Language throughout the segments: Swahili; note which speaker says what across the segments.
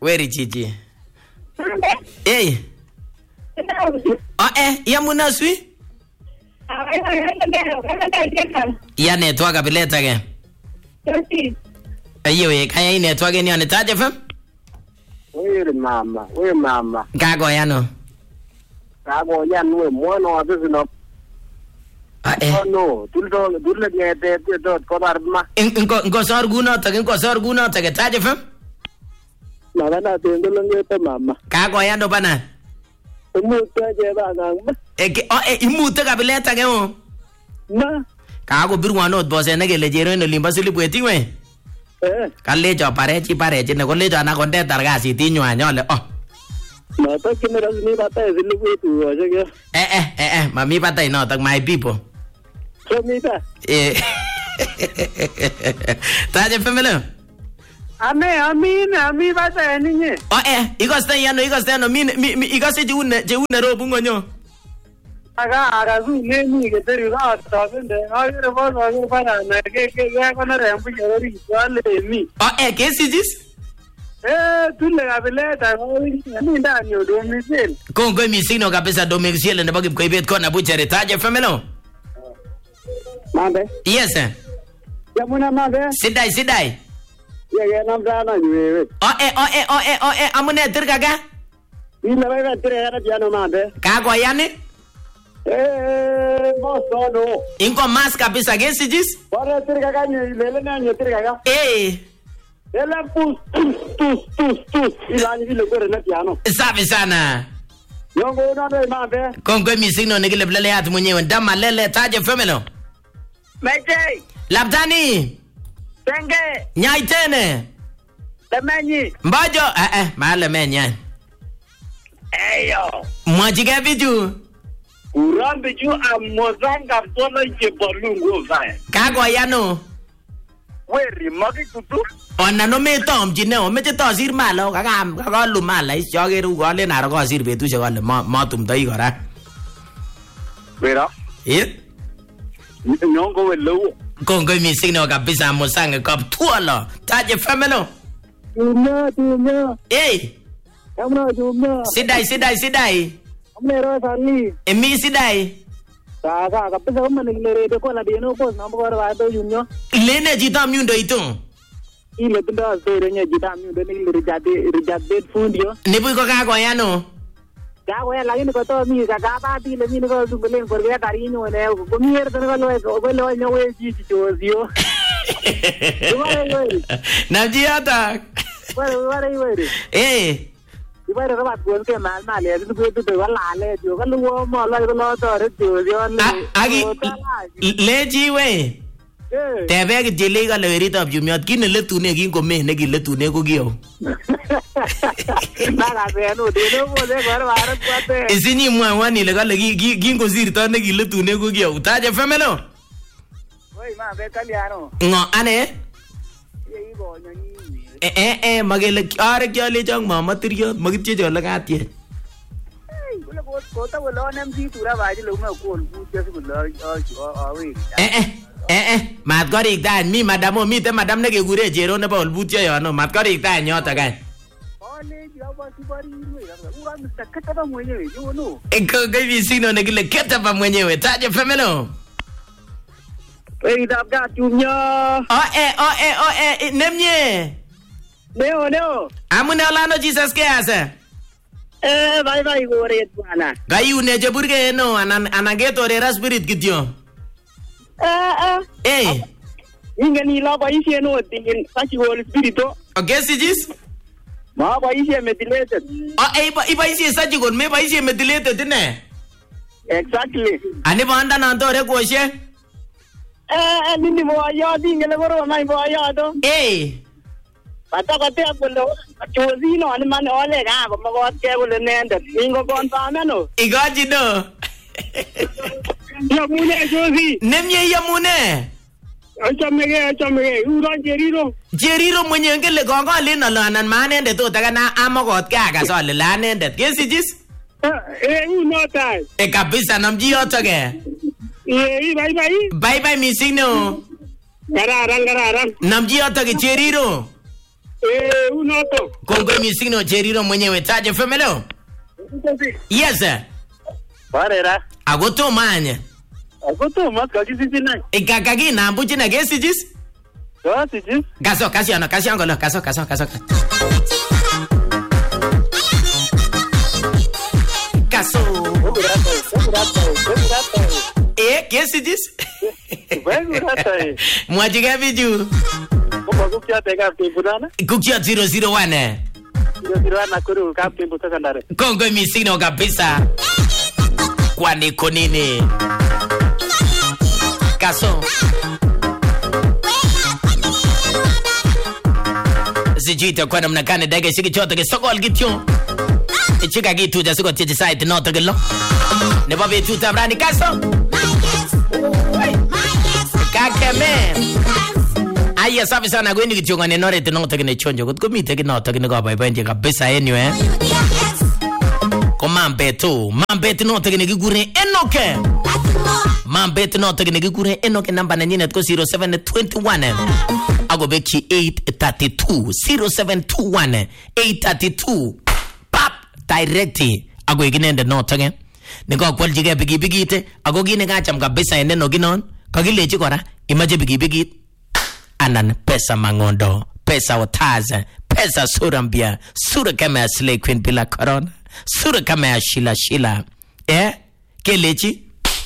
Speaker 1: Weri chichi. Hey. Yamuna swi? Ya network kabilet age. Ayo kaya network ni on Taj FM?
Speaker 2: Wewe mama.
Speaker 1: Kagoyano.
Speaker 2: Kagoyan we mwono abisino. No, dulle ngete dot kobarma.
Speaker 1: Inko sor guno tage Taj FM?
Speaker 2: Magana tendelo ngete mama.
Speaker 1: Kagoyano bana.
Speaker 2: Umuta je bana.
Speaker 1: Imute kabilet age o.
Speaker 2: Ma.
Speaker 1: Kago birwano bose negele jero no limba silibweti we. Kalejo parechi ne kolejo anakonde targasi tinywa nyole
Speaker 2: Mata kimera ni bata silibwetu aje.
Speaker 1: Mami bata inotok my people.
Speaker 2: Somita.
Speaker 1: Taj FM.
Speaker 2: Ami bata ninye.
Speaker 1: Ikoste yano mi ikose jeune robu ngonyo.
Speaker 2: Aga zune ni ke teri ga ta bende ayre bono bana na ke kono rembu yori wale mi.
Speaker 1: Kesijis?
Speaker 2: Tulle gabileta ni ndani odo misel.
Speaker 1: Kongo misino kabisa domicile ne bagib koibet kona buchere Taj FM no.
Speaker 2: Mambe?
Speaker 1: Yes sir.
Speaker 2: Yamuna mambe?
Speaker 1: Sidai.
Speaker 2: Ya namdana niwe.
Speaker 1: Amune tirkaga?
Speaker 2: Ile wewe tirega jano mambe.
Speaker 1: Kago yani?
Speaker 2: Bosono.
Speaker 1: Inko mas kabisa kesijis?
Speaker 2: Bora tirkaga ni lele na ni tirkaga. Ela pus. Ilani vile gore na piano.
Speaker 1: Safi sana.
Speaker 2: Yongo na be mambe.
Speaker 1: Kongo misino nikile blele hatu mwenyewe ndama lele Taj FM no.
Speaker 2: Meje.
Speaker 1: Labdani.
Speaker 2: Tenge.
Speaker 1: Nyai tene.
Speaker 2: Lemenyi.
Speaker 1: Mbajo. Maale menya.
Speaker 2: Eyo.
Speaker 1: Mwajike biju.
Speaker 2: Urambe ju amozanga tono je bolungo vai.
Speaker 1: Kago yano.
Speaker 2: Weri magi tutu.
Speaker 1: Ona no me tom jine o me to sir malo kaga lu mala is jogeru gole na ro sir betu se gole ma tum dai gora.
Speaker 2: Wera. Nyongo welo.
Speaker 1: Kongo misino kabisa mosanga kap tuala Taj FM no.
Speaker 2: Tumya. Amna tumya.
Speaker 1: Sidai.
Speaker 2: Amna ro sali.
Speaker 1: Emi sidai.
Speaker 2: Kaga kabisa kama nilere de ko la deno ko nambo wa do yunyo.
Speaker 1: Lene jita myundo ito.
Speaker 2: Ile tunda zere nya jita myundo ni rijade fundio.
Speaker 1: Nibu ko kago yano.
Speaker 2: Kago ya lakini ko to mi kaga ba ti le mi ko zungule por ya cariño ne ko mier de ko lo nya we ji chozio.
Speaker 1: Najiata.
Speaker 2: Wari. Ibare rabat gol ke mal le du tu wala le jo ka lu mo la ko lo to re jo le.
Speaker 1: Agi leji we. Tebe ke jele ka le rit of jumiot kin le tune kin ko me ne ki le tune ko giyo.
Speaker 2: Naga be no de no mo le gar varat kwate.
Speaker 1: Isini mwa wani le ka le kin ko sir to ne ki le tune ko giyo. Taj FM no.
Speaker 2: Oi ma be kaliano.
Speaker 1: Ngo ane?
Speaker 2: Ye ibo nyani.
Speaker 1: Magele are kyale jang mama tiryo magitye jole katye.
Speaker 2: Kule ko ta wala nem si tura baji lo me ko bu je su lo awi.
Speaker 1: Mat korik dan mi madamo mi te madam ne ke gure jero ne bol butye yo no mat korik dan nyota kan.
Speaker 2: Ole yo ba si bari ni ura mstakata ba mwenyewe yo no.
Speaker 1: Ko gavi sino ne kile keta ba mwenyewe Taj FM no.
Speaker 2: Ei dabga tumya.
Speaker 1: Nemye.
Speaker 2: Neo.
Speaker 1: Amune olano Jesus ke asa.
Speaker 2: Bye gore bwana.
Speaker 1: Gayu ne jeburge no anageto re spirit kityo.
Speaker 2: Ingeni la ba isi no tin sachi Holy Spirit.
Speaker 1: Okay sijis?
Speaker 2: Ma ba isi methylated.
Speaker 1: Iba isi sachi gon me ba isi methylated ne.
Speaker 2: Exactly.
Speaker 1: Ani banda na ndore kwoshe.
Speaker 2: Nini mo ya dingele goro mai bo ya do. Pata kate akulo chozi no ani man ole ga ko mo ke kulo nende ingo kon pa meno.
Speaker 1: Igaji do.
Speaker 2: Ya mune chozi.
Speaker 1: Nemye ya mune.
Speaker 2: Achamege ura
Speaker 1: Jeriro mwenye ngele gongo lino lanan manende to taga na amogot kaga so le lanende. Kesijis?
Speaker 2: Unotai.
Speaker 1: Kabisa namji otoge. Bye
Speaker 2: missing no. Gararan.
Speaker 1: Namji otoge Jeriro.
Speaker 2: Uno noto.
Speaker 1: Kongoi missing no Cheriro mwenyewe Taje FM leo. Yes sir.
Speaker 2: Parera.
Speaker 1: Agoto manya.
Speaker 2: Agoto mat kakisisi nai.
Speaker 1: Ikakagi na mbuchi na gesijis.
Speaker 2: Sijis.
Speaker 1: Kaso ngolo kaso. Kaso. Gesijis. Mwajiga biju.
Speaker 2: Kukia tega pibunana.
Speaker 1: Kukia 001.
Speaker 2: 001 kuru kapti butakandare.
Speaker 1: Kongoi missing no kabisa. Kwani konini. Kaso. Sijita kwa namna gani dege siki choto ke sokol gityo. Ichika gitu ja siko tiji site no to gelo. Ne babe tu tabrani kaso. Kakeme. Aya sabi sana gweni gityo ngane nore te no to ne chonjo ko mite ke no to ne go bye nje kabisa anyway. Ko mambetu no to ne gigure enoke. Mambet no to ne gigure enoke namba na nyine ko 0721. Agobeki 832 0721 832 pap directly ago iginende no tage nego kwaljige bigite ago gine gacham kabisa ene no ginon kagilechi kora imaje bigit anan pesa mangondo pesa otaza pesa surambia sura kama slay queen bila corona sura kama shila kelechi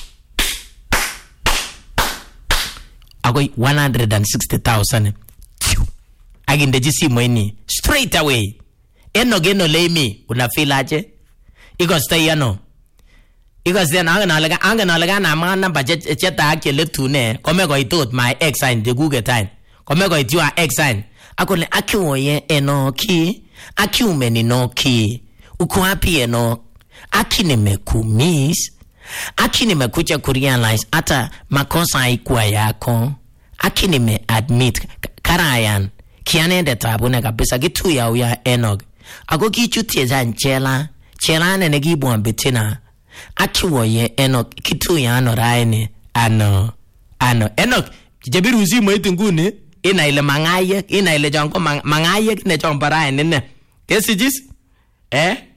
Speaker 1: agoi 160,000 agindeji simu ini straight away eno geno leimi unafila aje iko stay ano iko stay anga laga na mana budget cheta ake letune kome ko itot my ex sign de google time kome ko itua ex sign akole akiwoye eno ki akiumeni no ki uko happy eno akine mekumis akini mekuja kurealize hata makosa haikuwa yako. Akini me admit karayan kianende tabune kabisa kitu ya uya Enoch. Ako kichutie za nchela nene gibu betina. Akiwoye Enoch kitu ya ano raini ano Enoch kijabiru uzi mwetu nguni ina ile mangaye ina ile jango mangaye kine chomba raini nene. Kesi jis?